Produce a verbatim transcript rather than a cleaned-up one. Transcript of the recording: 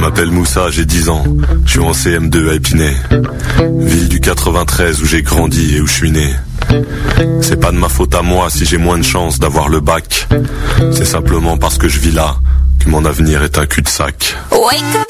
m'appelle Moussa, j'ai dix ans. Je suis en C M deux à Épinay. Ville du quatre-vingt-treize où j'ai grandi et où je suis né. C'est pas de ma faute à moi si j'ai moins de chance d'avoir le bac. C'est simplement parce que je vis là que mon avenir est un cul-de-sac.